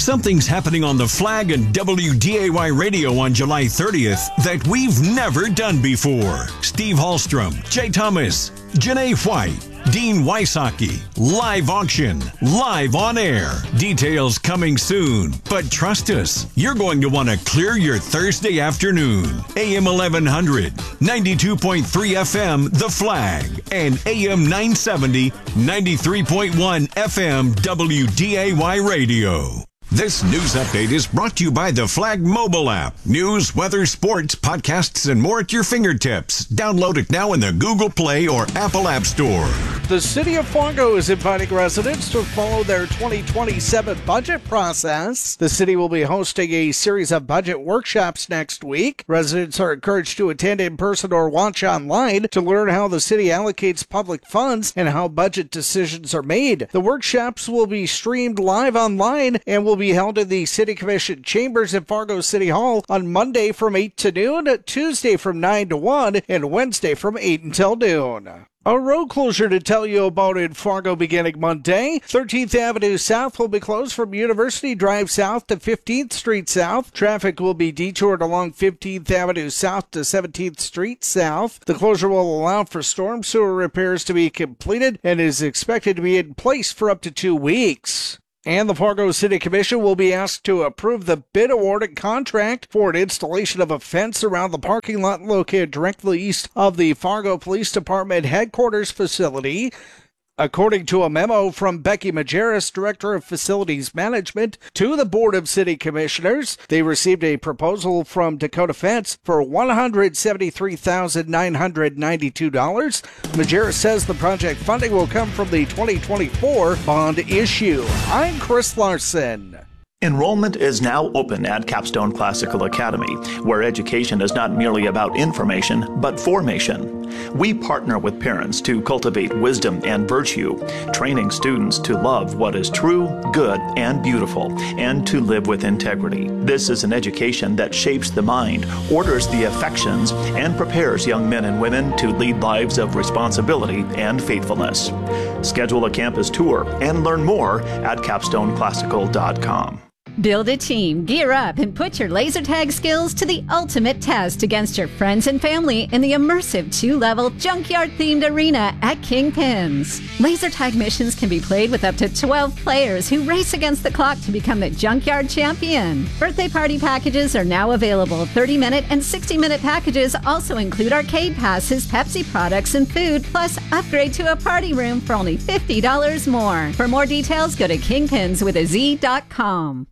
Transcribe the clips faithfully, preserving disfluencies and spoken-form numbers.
Something's happening on the Flag and W D A Y Radio on July thirtieth that we've never done before. Steve Hallstrom, Jay Thomas, Janae White, Dean Wysocki, live auction, live on air. Details coming soon. But trust us, you're going to want to clear your Thursday afternoon. A M eleven hundred, ninety-two point three F M, The Flag, and A M nine seventy, ninety-three point one F M, W D A Y Radio. This news update is brought to you by the Flag mobile app. News, weather, sports, podcasts, and more at your fingertips. Download it now in the Google Play or Apple App Store. The City of Fargo is inviting residents to follow their twenty twenty-seven budget process. The city will be hosting a series of budget workshops next week. Residents are encouraged to attend in person or watch online to learn how the city allocates public funds and how budget decisions are made. The workshops will be streamed live online and will be held in the City Commission chambers at Fargo City Hall on Monday from eight to noon, Tuesday from nine to one, and Wednesday from eight until noon. A road closure to tell you about in Fargo beginning Monday. thirteenth Avenue South will be closed from University Drive South to fifteenth Street South. Traffic will be detoured along fifteenth Avenue South to seventeenth Street South. The closure will allow for storm sewer repairs to be completed and is expected to be in place for up to two weeks. And the Fargo City Commission will be asked to approve the bid award and contract for an installation of a fence around the parking lot located directly east of the Fargo Police Department headquarters facility. According to a memo from Becky Majerus, Director of Facilities Management, to the Board of City Commissioners, they received a proposal from Dakota Fence for one hundred seventy-three thousand nine hundred ninety-two dollars. Majerus says the project funding will come from the twenty twenty-four bond issue. I'm Chris Larson. Enrollment is now open at Capstone Classical Academy, where education is not merely about information, but formation. We partner with parents to cultivate wisdom and virtue, training students to love what is true, good, and beautiful, and to live with integrity. This is an education that shapes the mind, orders the affections, and prepares young men and women to lead lives of responsibility and faithfulness. Schedule a campus tour and learn more at capstone classical dot com. Build a team, gear up, and put your laser tag skills to the ultimate test against your friends and family in the immersive two-level junkyard-themed arena at Kingpins. Laser tag missions can be played with up to twelve players who race against the clock to become the junkyard champion. Birthday party packages are now available. thirty-minute and sixty-minute packages also include arcade passes, Pepsi products, and food, plus upgrade to a party room for only fifty dollars more. For more details, go to kingpins with a z dot com.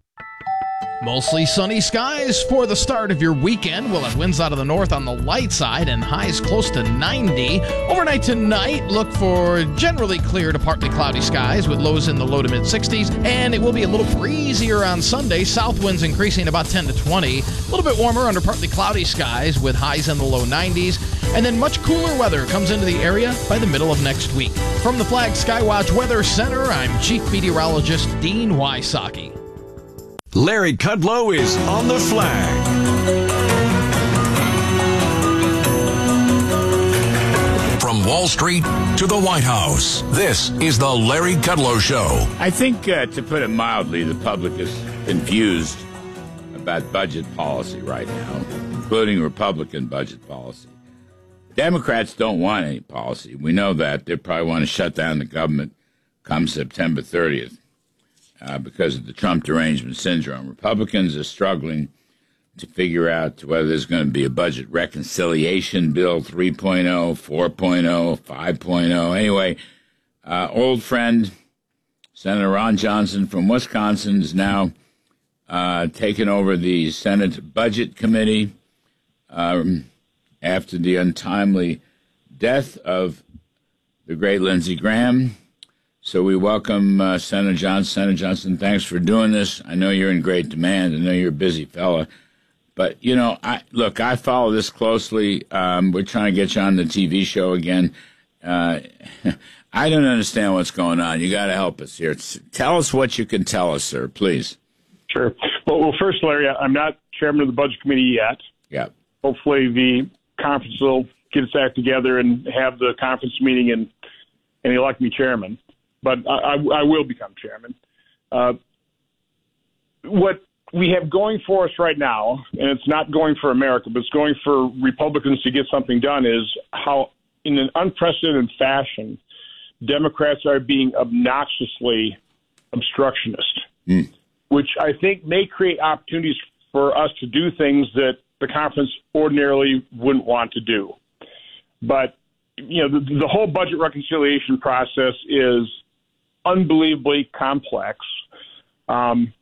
Mostly sunny skies for the start of your weekend. We'll have winds out of the north on the light side and highs close to ninety. Overnight tonight, look for generally clear to partly cloudy skies with lows in the low to mid-sixties. And it will be a little breezier on Sunday. South winds increasing about ten to twenty. A little bit warmer under partly cloudy skies with highs in the low nineties. And then much cooler weather comes into the area by the middle of next week. From the Flag Skywatch Weather Center, I'm Chief Meteorologist Dean Wysocki. Larry Kudlow is on the Flag. From Wall Street to the White House, this is the Larry Kudlow Show. I think, uh, to put it mildly, the public is confused about budget policy right now, including Republican budget policy. Democrats don't want any policy. We know that. They probably want to shut down the government come September thirtieth. Uh, because of the Trump derangement syndrome. Republicans are struggling to figure out whether there's going to be a budget reconciliation bill three point oh, four point oh, five point oh. Anyway, uh, old friend Senator Ron Johnson from Wisconsin is now uh, taken over the Senate Budget Committee um, after the untimely death of the great Lindsey Graham. So we welcome uh, Senator Johnson. Senator Johnson, thanks for doing this. I know you're in great demand. I know you're a busy fella. But, you know, I look, I follow this closely. Um, we're trying to get you on the T V show again. Uh, I don't understand what's going on. You got to help us here. Tell us what you can tell us, sir, please. Sure. Well, well, first, Larry, I'm not chairman of the Budget Committee yet. Yeah. Hopefully the conference will get its act together and have the conference meeting and, and elect me chairman. But I, I, I will become chairman. Uh, what we have going for us right now, and it's not going for America, but it's going for Republicans to get something done, is how, in an unprecedented fashion, Democrats are being obnoxiously obstructionist, mm. which I think may create opportunities for us to do things that the conference ordinarily wouldn't want to do. But, you know, the, the whole budget reconciliation process is unbelievably complex. Um,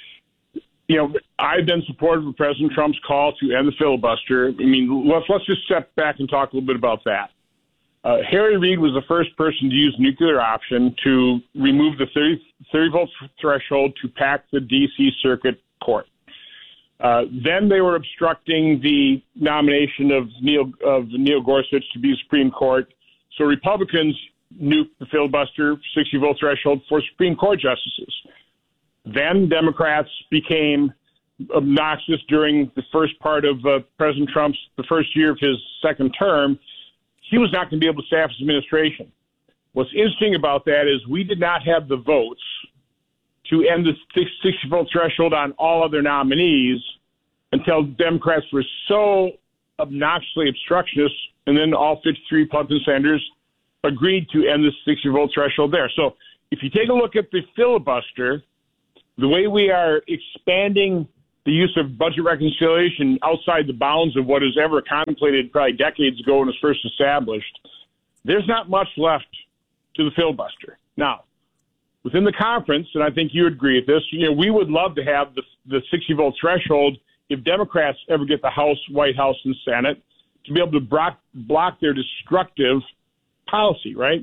you know, I've been supportive of President Trump's call to end the filibuster. I mean, let's, let's just step back and talk a little bit about that. Uh, Harry Reid was the first person to use the nuclear option to remove the thirty, thirty vote threshold to pack the D C Circuit Court. Uh, then they were obstructing the nomination of Neil of Neil Gorsuch to be Supreme Court. So Republicans nuked the filibuster sixty vote threshold for Supreme Court justices. Then Democrats became obnoxious during the first part of uh, President Trump's the first year of his second term. He was not going to be able to staff his administration. What's interesting about that is we did not have the votes to end the sixty vote threshold on all other nominees until Democrats were so obnoxiously obstructionist, and then all fifty-three Republican senators agreed to end the sixty vote threshold there. So if you take a look at the filibuster, the way we are expanding the use of budget reconciliation outside the bounds of what is ever contemplated probably decades ago when it was first established, there's not much left to the filibuster. Now, within the conference, and I think you would agree with this, you know, we would love to have the, the sixty vote threshold if Democrats ever get the House, White House, and Senate to be able to block, block their destructive policy, right?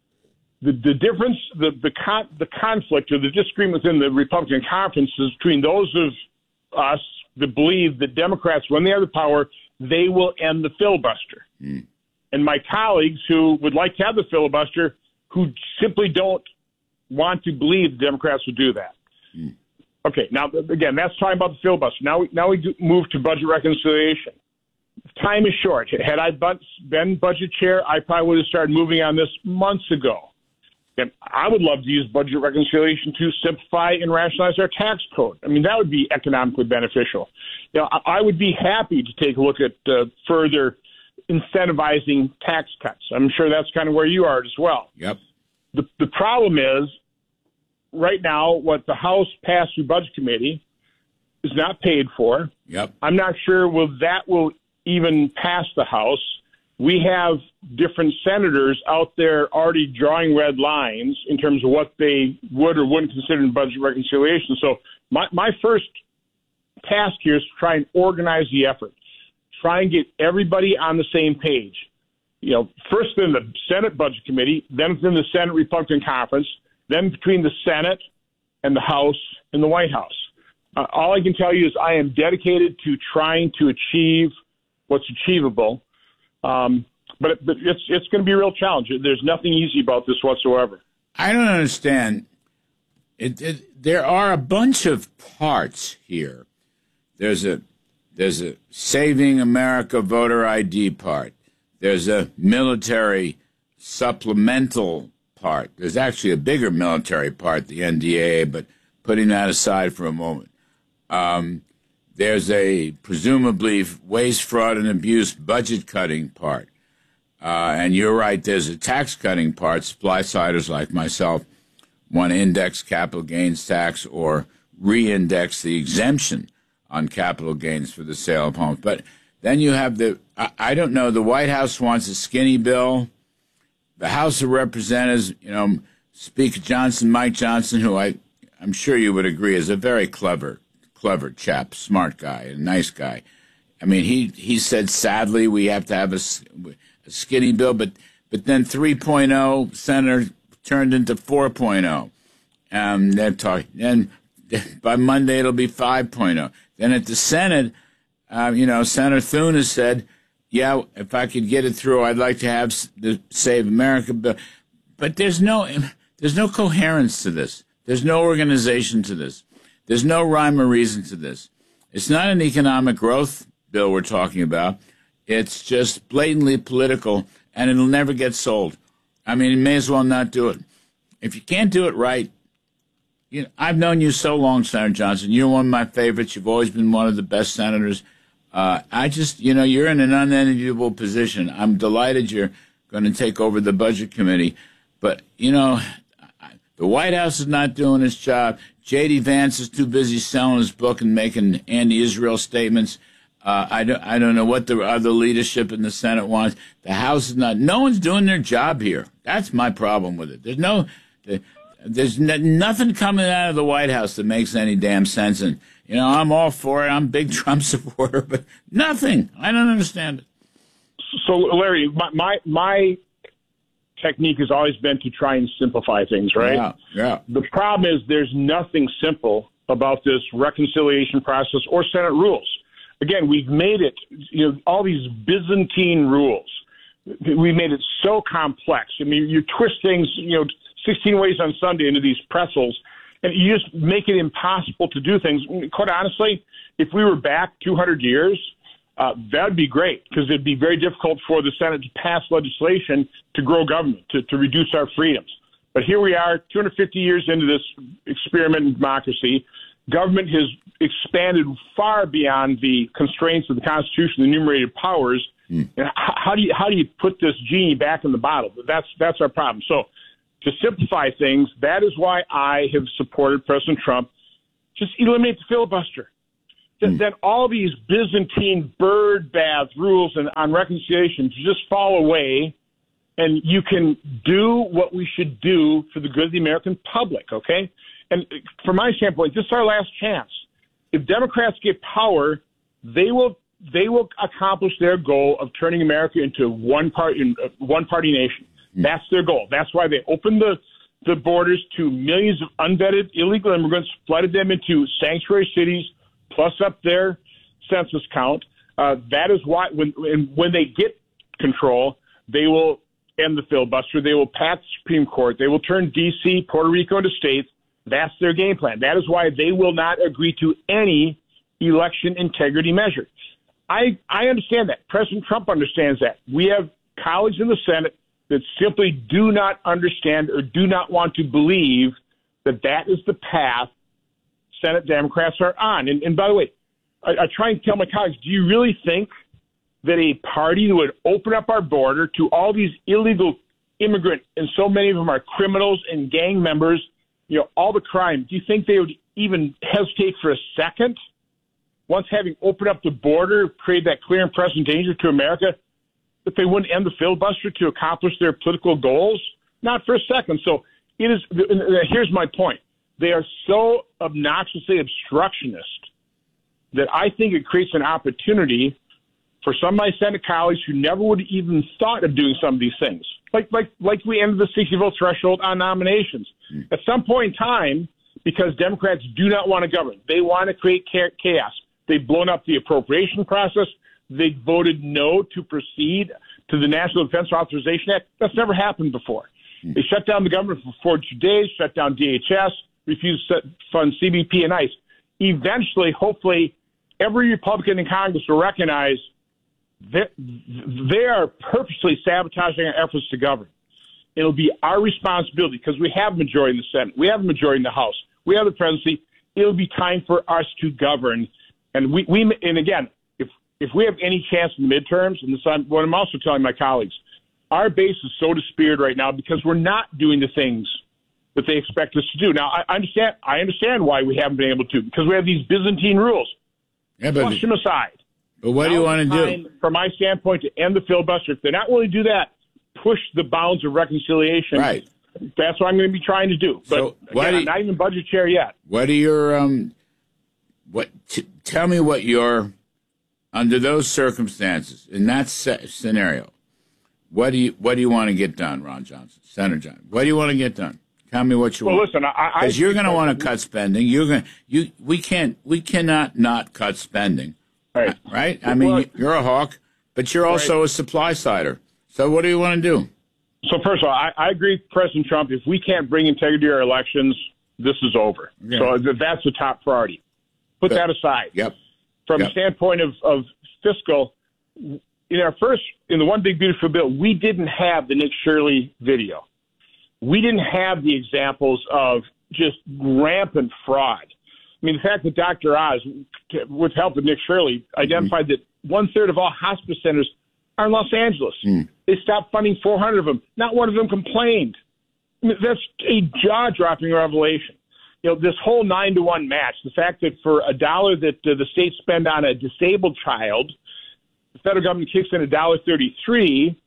The the difference, the the con, the conflict or the disagreement within the Republican conference is between those of us that believe that Democrats, when they have the power, they will end the filibuster. Mm. And my colleagues who would like to have the filibuster, who simply don't want to believe the Democrats would do that. Mm. Okay, now, again, that's talking about the filibuster. Now we, now we move to budget reconciliation. Time is short. Had I been budget chair, I probably would have started moving on this months ago. And I would love to use budget reconciliation to simplify and rationalize our tax code. I mean, that would be economically beneficial. You know, I, I would be happy to take a look at uh, further incentivizing tax cuts. I'm sure that's kind of where you are as well. Yep. The, the problem is, right now, what the House passed through Budget Committee is not paid for. Yep. I'm not sure will that will even pass the House. We have different senators out there already drawing red lines in terms of what they would or wouldn't consider in budget reconciliation. So my, my first task here is to try and organize the effort, try and get everybody on the same page. You know, first in the Senate Budget Committee, then within the Senate Republican Conference, then between the Senate and the House and the White House. Uh, all I can tell you is I am dedicated to trying to achieve what's achievable. Um, but, but it's it's going to be a real challenge. There's nothing easy about this whatsoever. I don't understand. It, it, there are a bunch of parts here. There's a there's a Saving America voter I D part. There's a military supplemental part. There's actually a bigger military part, the N D A A, but putting that aside for a moment. Um, There's a presumably waste, fraud, and abuse budget cutting part. Uh, and you're right, there's a tax cutting part. Supply-siders like myself want to index capital gains tax or re-index the exemption on capital gains for the sale of homes. But then you have the, I, I don't know, the White House wants a skinny bill. The House of Representatives, you know, Speaker Johnson, Mike Johnson, who I, I'm sure you would agree is a very clever Clever chap, smart guy, a nice guy. I mean, he, he said, sadly, we have to have a, a skinny bill, but but then three point oh, Senator, turned into four point oh. Um, they're talking, and by Monday it'll be five point oh. Then at the Senate, uh, you know, Senator Thune has said, yeah, if I could get it through, I'd like to have the Save America bill. But there's no there's no coherence to this. There's no organization to this. There's no rhyme or reason to this. It's not an economic growth bill we're talking about. It's just blatantly political, and it'll never get sold. I mean, you may as well not do it. If you can't do it right, you know, I've known you so long, Senator Johnson. You're one of my favorites. You've always been one of the best senators. Uh, I just, you know, you're in an unenviable position. I'm delighted you're going to take over the Budget Committee. But, you know, the White House is not doing its job. J D. Vance is too busy selling his book and making anti-Israel statements. Uh, I, don't, I don't know what the other leadership in the Senate wants. The House is not. No one's doing their job here. That's my problem with it. There's no, there's nothing coming out of the White House that makes any damn sense. And, you know, I'm all for it. I'm a big Trump supporter, but nothing. I don't understand it. So, Larry, my, my, my technique has always been to try and simplify things, right? Yeah, yeah. The problem is there's nothing simple about this reconciliation process or Senate rules. Again, we've made it, you know, all these Byzantine rules. We made it so complex. I mean, you twist things, you know, sixteen ways on Sunday into these pretzels, and you just make it impossible to do things. Quite honestly, if we were back two hundred years, uh, that would be great, because it'd be very difficult for the Senate to pass legislation to grow government, to, to reduce our freedoms. But here we are, two hundred fifty years into this experiment in democracy. Government has expanded far beyond the constraints of the Constitution, the enumerated powers. Mm. And how do you how do you put this genie back in the bottle? That's that's our problem. So, to simplify things, that is why I have supported President Trump. Just eliminate the filibuster. Mm. Then all these Byzantine bird bath rules and on reconciliation just fall away, and you can do what we should do for the good of the American public. Okay. And from my standpoint, this is our last chance. If Democrats get power, they will they will accomplish their goal of turning America into one party one party nation. That's their goal. That's why they opened the the borders to millions of unvetted illegal immigrants, flooded them into sanctuary cities, plus up their census count. Uh, that is why when when they get control, they will end the filibuster. They will pack the Supreme Court. They will turn D C, Puerto Rico into states. That's their game plan. That is why they will not agree to any election integrity measure. I I understand that. President Trump understands that. We have colleagues in the Senate that simply do not understand or do not want to believe that that is the path Senate Democrats are on. And, and by the way, I, I try and tell my colleagues, do you really think that a party that would open up our border to all these illegal immigrants, and so many of them are criminals and gang members, you know, all the crime, do you think they would even hesitate for a second, once having opened up the border, created that clear and present danger to America, that they wouldn't end the filibuster to accomplish their political goals? Not for a second. So it is. Here's my point. They are so obnoxiously obstructionist that I think it creates an opportunity for some of my Senate colleagues who never would have even thought of doing some of these things. Like like like we ended the sixty vote threshold on nominations. Mm. At some point in time, because Democrats do not want to govern, they want to create chaos. They've blown up the appropriation process. They voted no to proceed to the National Defense Authorization Act. That's never happened before. Mm. They shut down the government for forty days, shut down D H S, refused to fund C B P and ICE. Eventually, hopefully, every Republican in Congress will recognize that they are purposely sabotaging our efforts to govern. It'll be our responsibility, because we have a majority in the Senate, we have a majority in the House, we have the presidency. It'll be time for us to govern. And we, we and again, if if we have any chance in the midterms, and this is what I'm also telling my colleagues, our base is so despaired right now because we're not doing the things that they expect us to do. Now, I understand. I understand why we haven't been able to, because we have these Byzantine rules. Yeah, but, Flush them aside. But what now do you want to do? From my standpoint, to end the filibuster. If they're not willing to do that, push the bounds of reconciliation. Right. That's what I'm going to be trying to do. But so again, you, I'm not even budget chair yet. What are your um? What? T- tell me what your under those circumstances in that se- scenario. What do you What do you want to get done, Ron Johnson, Senator John? What do you want to get done? Tell me what you well, want. Well, listen, I because you're going to want to cut spending. You're going you. We can't. We cannot not cut spending. Right. Right. I mean, well, you're a hawk, but you're also right. a supply sider. So what do you want to do? So first of all, I, I agree with President Trump. If we can't bring integrity to our elections, this is over. Yeah. So that's the top priority. Put but, that aside. Yep. From yep. a standpoint of, of fiscal, in our first, in the One Big Beautiful Bill, we didn't have the Nick Shirley video. We didn't have the examples of just rampant fraud. I mean, the fact that Doctor Oz, with help of Nick Shirley, identified mm-hmm. that one-third of all hospice centers are in Los Angeles. Mm. They stopped funding four hundred of them. Not one of them complained. I mean, that's a jaw-dropping revelation. You know, this whole nine to one match, the fact that for a dollar that uh, the states spend on a disabled child, the federal government kicks in a dollar thirty-three,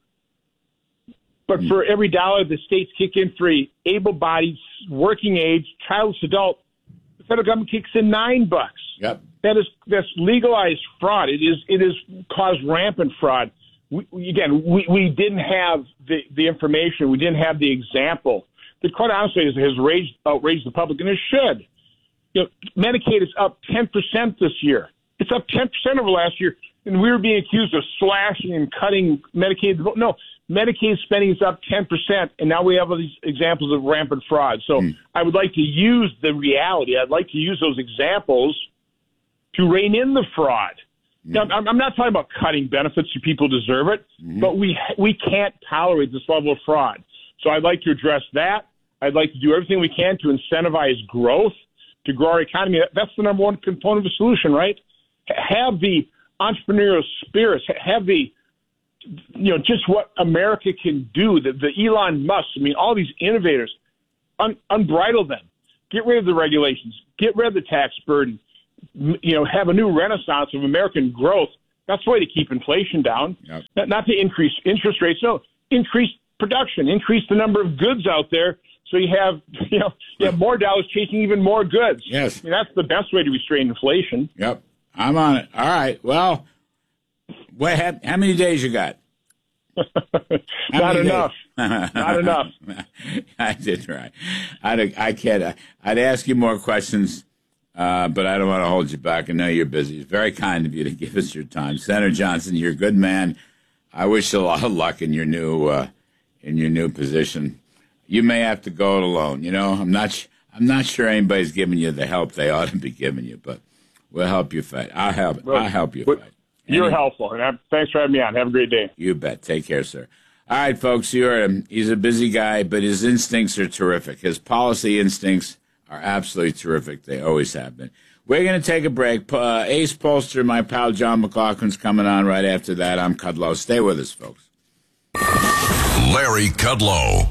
but mm. for every dollar the states kick in for a able-bodied, working-age, childless adult, the federal government kicks in nine bucks. Yep. That is that's legalized fraud. It is it is caused rampant fraud. We, again, we, we didn't have the, the information. We didn't have the example. That quite honestly has, has raised, outraged the public, and it should. You know, Medicaid is up ten percent this year. It's up ten percent over last year, and we were being accused of slashing and cutting Medicaid. No, Medicaid spending is up ten percent, and now we have all these examples of rampant fraud. So mm. I would like to use the reality. I'd like to use those examples to rein in the fraud. Now, I'm not talking about cutting benefits to people who deserve it, mm-hmm. but we we can't tolerate this level of fraud. So I'd like to address that. I'd like to do everything we can to incentivize growth, to grow our economy. That's the number one component of the solution, right? Have the entrepreneurial spirits, have the, you know, just what America can do, the, the Elon Musk, I mean, all these innovators, un, unbridle them. Get rid of the regulations. Get rid of the tax burden. You know, have a new renaissance of American growth. That's the way to keep inflation down. Yep. Not, not to increase interest rates. No, increase production, increase the number of goods out there, so you have, you know, you have more dollars chasing even more goods. Yes, I mean, that's the best way to restrain inflation. Yep, I'm on it. All right. Well, what? How, how many days you got? Not enough. Not enough. I did right. I'd, I can't. I'd ask you more questions. Uh, but I don't want to hold you back. I know you're busy. It's very kind of you to give us your time. Senator Johnson, you're a good man. I wish you a lot of luck in your new uh, in your new position. You may have to go it alone. You know, I'm not sh- I'm not sure anybody's giving you the help they ought to be giving you, but we'll help you fight. I'll help. Well, I'll help you fight. You're Anyway, helpful, and thanks for having me on. Have a great day. You bet. Take care, sir. All right, folks. You're a, he's a busy guy, but his instincts are terrific. His policy instincts are absolutely terrific. They always have been. We're going to take a break. Uh, Ace Pollster, my pal John McLaughlin's coming on right after that. I'm Kudlow. Stay with us, folks. Larry Kudlow.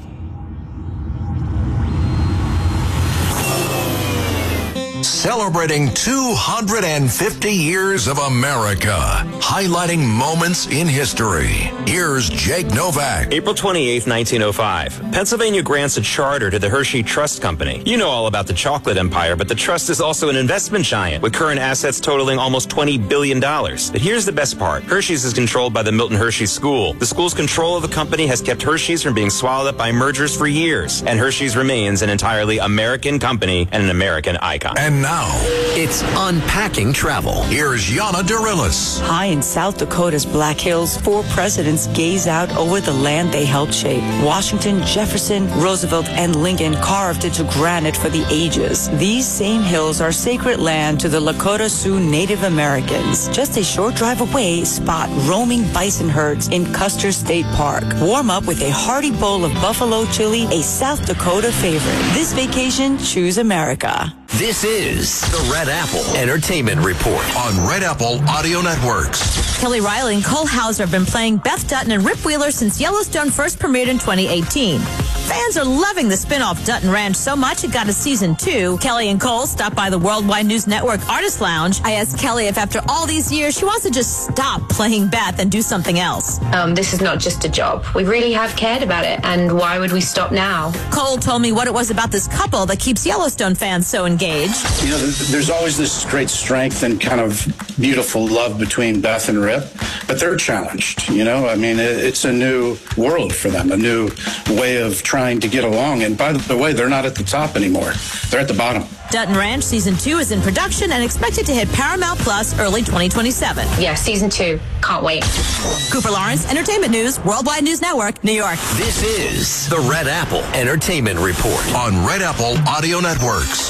Celebrating two hundred fifty years of America, highlighting moments in history. Here's Jake Novak. April twenty-eighth, nineteen oh five. Pennsylvania grants a charter to the Hershey Trust Company. You know all about the chocolate empire, but the trust is also an investment giant with current assets totaling almost twenty billion dollars. But here's the best part. Hershey's is controlled by the Milton Hershey School. The school's control of the company has kept Hershey's from being swallowed up by mergers for years. And Hershey's remains an entirely American company and an American icon. And now, it's Unpacking Travel. Here's Yana Durilis. High in South Dakota's Black Hills, four presidents gaze out over the land they helped shape. Washington, Jefferson, Roosevelt, and Lincoln carved into granite for the ages. These same hills are sacred land to the Lakota Sioux Native Americans. Just a short drive away, spot roaming bison herds in Custer State Park. Warm up with a hearty bowl of buffalo chili, a South Dakota favorite. This vacation, choose America. This is the Red Apple Entertainment Report on Red Apple Audio Networks. Kelly Riley and Cole Hauser have been playing Beth Dutton and Rip Wheeler since Yellowstone first premiered in twenty eighteen. Fans are loving the spin-off Dutton Ranch so much it got a season two. Kelly and Cole stopped by the Worldwide News Network Artist Lounge. I asked Kelly if after all these years she wants to just stop playing Beth and do something else. Um, this is not just a job. We really have cared about it, and why would we stop now? Cole told me what it was about this couple that keeps Yellowstone fans so engaged. You know, there's always this great strength and kind of beautiful love between Beth and Rip, but they're challenged, you know? I mean, it's a new world for them, a new way of trying to get along. And by the way, they're not at the top anymore. They're at the bottom. Dutton Ranch Season two is in production and expected to hit Paramount Plus early twenty twenty-seven. Yeah, Season two. Can't wait. Cooper Lawrence, Entertainment News, Worldwide News Network, New York. This is the Red Apple Entertainment Report on Red Apple Audio Networks.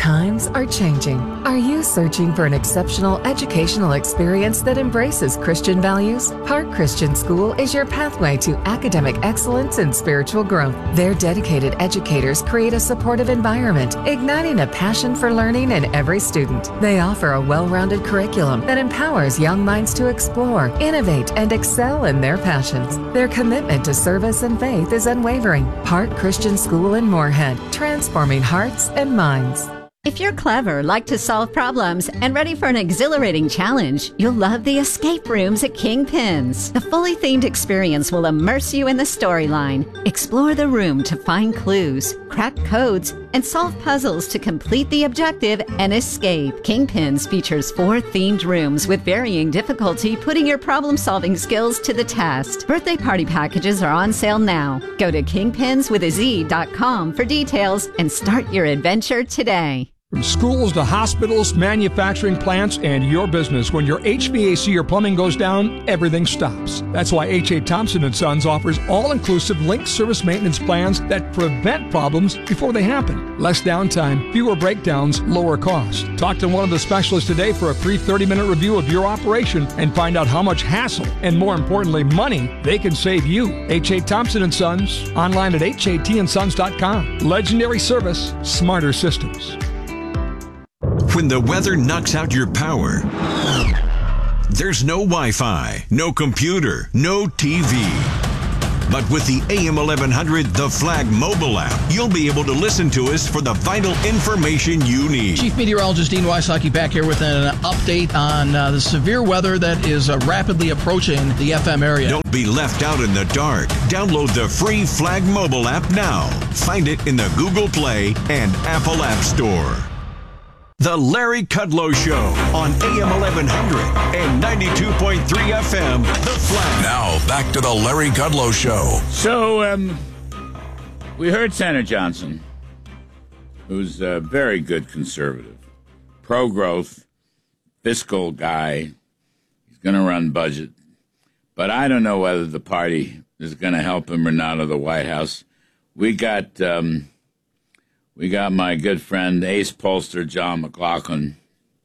Times are changing. Are you searching for an exceptional educational experience that embraces Christian values? Park Christian School is your pathway to academic excellence and spiritual growth. Their dedicated educators create a supportive environment, igniting a passion for learning in every student. They offer a well-rounded curriculum that empowers young minds to explore, innovate, and excel in their passions. Their commitment to service and faith is unwavering. Park Christian School in Moorhead, transforming hearts and minds. If you're clever, like to solve problems, and ready for an exhilarating challenge, you'll love the escape rooms at Kingpins. The fully themed experience will immerse you in the storyline. Explore the room to find clues, crack codes, and solve puzzles to complete the objective and escape. Kingpins features four themed rooms with varying difficulty, putting your problem-solving skills to the test. Birthday party packages are on sale now. Go to kingpins with a z dot com for details and start your adventure today. From schools to hospitals, manufacturing plants, and your business, when your H V A C or plumbing goes down, everything stops. That's why H A. Thompson and Sons offers all-inclusive linked service maintenance plans that prevent problems before they happen. Less downtime, fewer breakdowns, lower cost. Talk to one of the specialists today for a free thirty-minute review of your operation and find out how much hassle and, more importantly, money they can save you. H A. Thompson and Sons, online at H A T and sons dot com. Legendary service, smarter systems. When the weather knocks out your power, there's no Wi-Fi, no computer, no T V. But with the A M eleven hundred The Flag mobile app, you'll be able to listen to us for the vital information you need. Chief Meteorologist Dean Wysocki back here with an update on uh, the severe weather that is uh, rapidly approaching the F M area. Don't be left out in the dark. Download the free Flag mobile app now. Find it in the Google Play and Apple App Store. The Larry Kudlow Show on A M eleven hundred and ninety-two point three F M, The Flag. Now, back to the Larry Kudlow Show. So, um, we heard Senator Johnson, who's a very good conservative, pro-growth, fiscal guy. He's going to run budget. But I don't know whether the party is going to help him or not, or the White House. We got... Um, We got my good friend, ace pollster John McLaughlin,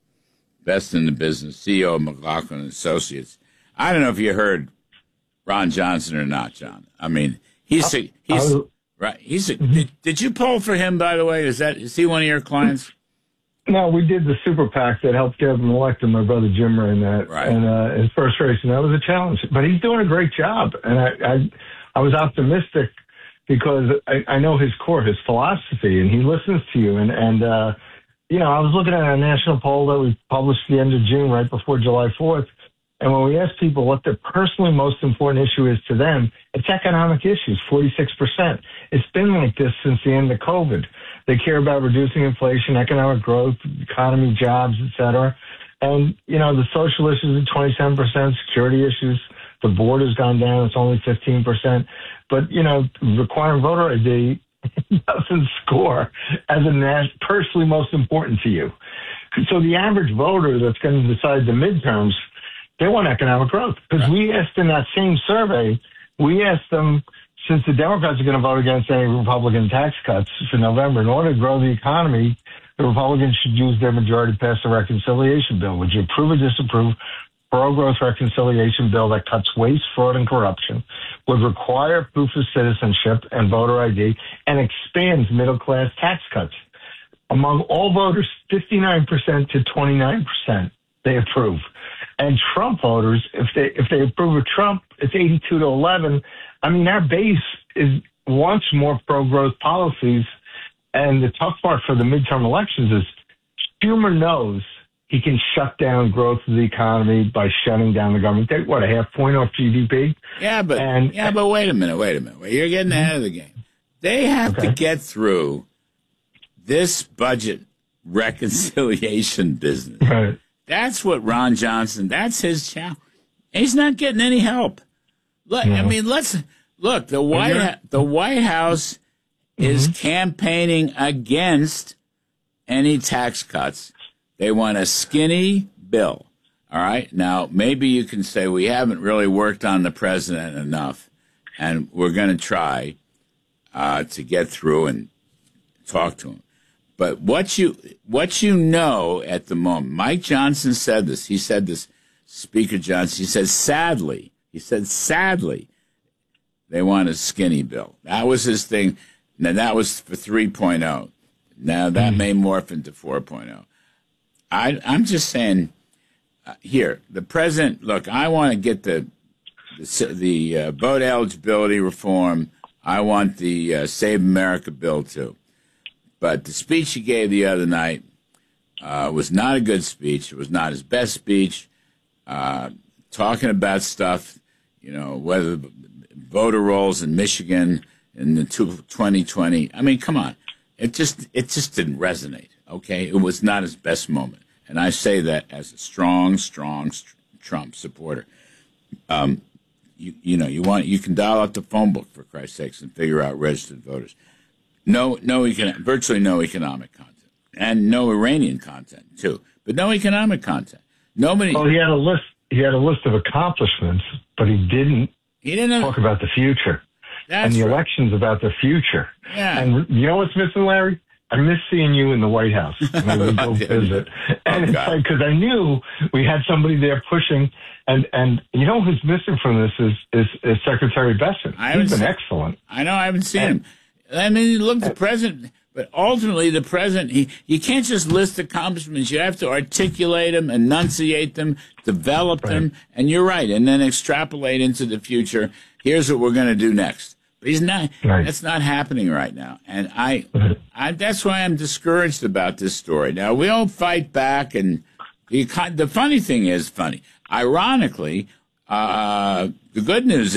best in the business, C E O of McLaughlin Associates. I don't know if you heard Ron Johnson or not, John. I mean, he's a, he's right. He's a, did, did you poll for him, by the way? Is that is he one of your clients? No, we did the super PAC that helped get him elected. My brother Jim ran that, right. and uh, his first race, and that was a challenge. But he's doing a great job, and I I, I was optimistic. Because I, I know his core, his philosophy, and he listens to you. And, and uh, you know, I was looking at a national poll that we published at the end of June, right before July fourth. And when we asked people what their personally most important issue is to them, it's economic issues, forty-six percent. It's been like this since the end of COVID. They care about reducing inflation, economic growth, economy, jobs, et cetera. And, you know, the social issues are twenty-seven percent, security issues, the border's gone down, it's only fifteen percent. But, you know, requiring voter I D doesn't score as a nas- personally most important to you. So the average voter that's going to decide the midterms, they want economic growth. Because right. we asked in that same survey, we asked them, since the Democrats are going to vote against any Republican tax cuts for November, in order to grow the economy, the Republicans should use their majority to pass a reconciliation bill. Would you approve or disapprove pro-growth reconciliation bill that cuts waste, fraud, and corruption, would require proof of citizenship and voter I D, and expands middle-class tax cuts? Among all voters, fifty-nine percent to twenty-nine percent, they approve. And Trump voters, if they if they approve of Trump, it's eighty-two to eleven. I mean, our base is wants more pro-growth policies. And the tough part for the midterm elections is Schumer knows he can shut down growth of the economy by shutting down the government. They, what, a half point off G D P? Yeah, but and, yeah, but wait a minute, wait a minute. You're getting ahead of the game. They have okay. to get through this budget reconciliation business. Right. That's what Ron Johnson, that's his challenge. He's not getting any help. Look, no. I mean, let's look, the White ha- the White House mm-hmm. is campaigning against any tax cuts. They want a skinny bill. All right. Now, maybe you can say we haven't really worked on the president enough, and we're going to try uh, to get through and talk to him. But what you what you know at the moment, Mike Johnson said this. He said this, Speaker Johnson. He said, sadly, he said, sadly, they want a skinny bill. That was his thing. Now, that was for three point oh. Now, that mm. may morph into four point oh. I, I'm just saying, uh, here, the president, look, I want to get the the, the uh, vote eligibility reform. I want the uh, Save America bill, too. But the speech he gave the other night uh, was not a good speech. It was not his best speech. Uh, talking about stuff, you know, whether voter rolls in Michigan in the twenty twenty. I mean, come on. It just it just didn't resonate, okay? It was not his best moment. And I say that as a strong, strong Trump supporter. Um, you, you know, you want you can dial out the phone book, for Christ's sakes, and figure out registered voters. No, no, econ- virtually no economic content, and no Iranian content too, but no economic content. Nobody. Well, he had a list. He had a list of accomplishments, but he didn't. He didn't talk about the future. That's and the right. election's about the future. Yeah. And you know what's missing, Larry? I miss seeing you in the White House when we go visit. And oh, it's like, because I knew we had somebody there pushing. And, and you know who's missing from this is, is, is Secretary Bessent. He's been seen, excellent. I know. I haven't seen and, him. I mean, look, the president, but ultimately the president, he, you can't just list accomplishments. You have to articulate them, enunciate them, develop right. them. And you're right. And then extrapolate into the future. Here's what we're going to do next. But he's not, right. that's not happening right now. And I, I, that's why I'm discouraged about this story. Now, we all fight back. And the, the funny thing is funny. Ironically, uh, the good news